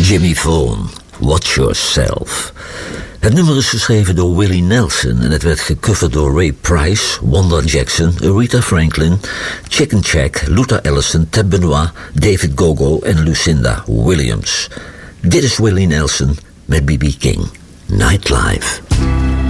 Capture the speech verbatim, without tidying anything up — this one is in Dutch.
Jimmy Vaughan, Watch Yourself. Het nummer is geschreven door Willie Nelson en het werd gecoverd door Ray Price, Wanda Jackson, Aretha Franklin, Chicken Shack, Luther Allison, Ted Benoit, David Gogo en Lucinda Williams. Dit is Willie Nelson met B B King, Nightlife.